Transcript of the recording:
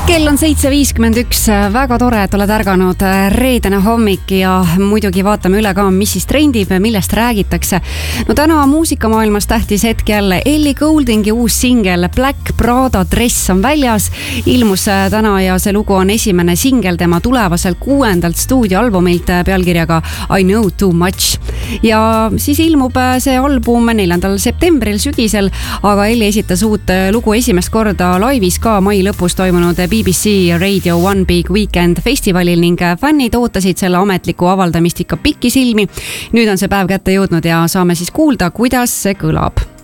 Kell on 7.51, väga tore, et oled ärganud, reedene hommik ja muidugi vaatame üle ka, mis siis trendib, millest räägitakse. No täna muusikamaailmas tähtis hetk jälle. Ellie Gouldingi uus singel Black Prada dress on väljas. Ilmus täna ja see lugu on esimene singel tema tulevasel 6. stuudioalbumilt pealkirjaga I Know Too Much. Ja siis ilmub see album 4. septembril sügisel, aga Ellie esitas uut lugu esimest korda laivis ka mai lõpus toimunud BBC Radio One Big Weekend festivalil ning fännid ootasid selle ametliku avaldamist ikka pikki silmi. Nüüd on see päev kätte jõudnud ja saame siis kuulda, kuidas see kõlab.